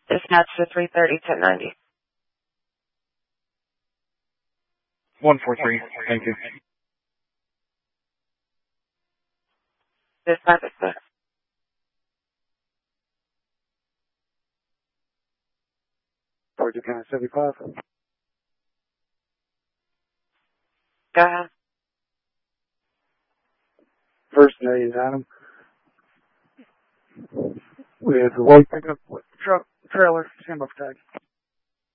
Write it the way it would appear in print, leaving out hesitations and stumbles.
Dispatch to 330-1090. 143. Thank you. Dispatch is there. Georgia County 75. Go ahead. First name Adam. We have the white pickup with truck, trailer, stand by for tag.